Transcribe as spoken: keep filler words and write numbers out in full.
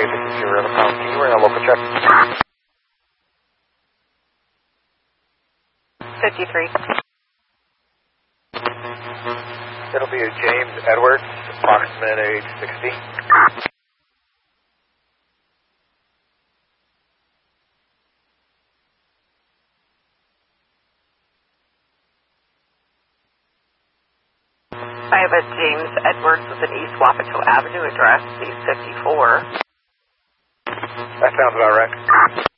this is your River County. Can you run a local check? fifty-three. It'll be a James Edwards, approximate age sixty. I have a James Edwards with an East Wapato Avenue address, C fifty-four. That sounds about right.